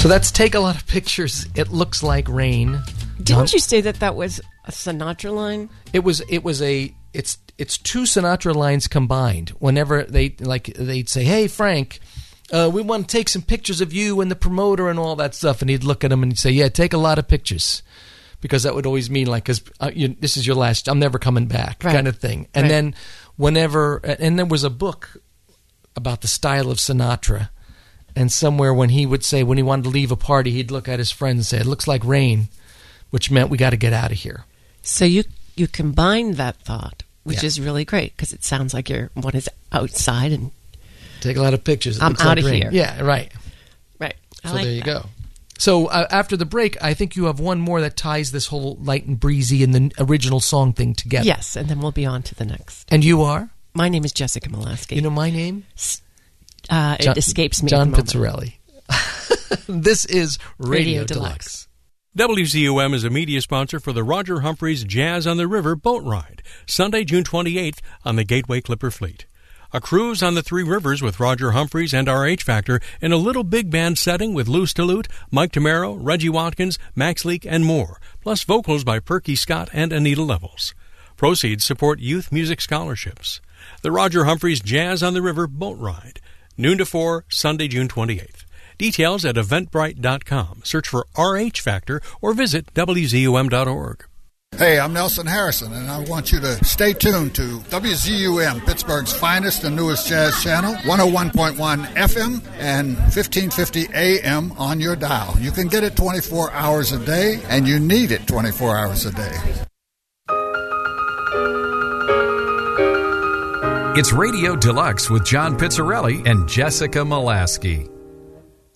So that's Take a Lot of Pictures. It Looks Like Rain. Didn't you say that was a Sinatra line? It's two Sinatra lines combined. Whenever they'd say, "Hey Frank, we want to take some pictures of you and the promoter and all that stuff," and he'd look at him and he'd say, "Yeah, take a lot of pictures," because that would always mean because this is your last, I'm never coming back, kind of thing. And then and there was a book about the style of Sinatra, and somewhere when he would say when he wanted to leave a party, he'd look at his friends and say, "It looks like rain," which meant we got to get out of here. So you combine that thought, which is really great because it sounds like one is outside and take a lot of pictures. I'm out of here. Yeah, right. Right. So there you go. So after the break, I think you have one more that ties this whole light and breezy and the original song thing together. Yes, and then we'll be on to the next. And you are? My name is Jessica Molaski. You know my name? It escapes me. John Pizzarelli. This is Radio Deluxe. WZUM is a media sponsor for the Roger Humphreys Jazz on the River boat ride, Sunday, June 28th on the Gateway Clipper Fleet. A cruise on the Three Rivers with Roger Humphreys and RH Factor in a little big band setting with Lou Stillute, Mike Tamaro, Reggie Watkins, Max Leak, and more, plus vocals by Perky Scott and Anita Levels. Proceeds support youth music scholarships. The Roger Humphreys Jazz on the River boat ride, noon to 4, Sunday, June 28th. Details at eventbrite.com. Search for RH Factor or visit WZUM.org. Hey, I'm Nelson Harrison, and I want you to stay tuned to WZUM, Pittsburgh's finest and newest jazz channel, 101.1 FM and 1550 AM on your dial. You can get it 24 hours a day, and you need it 24 hours a day. It's Radio Deluxe with John Pizzarelli and Jessica Molaski.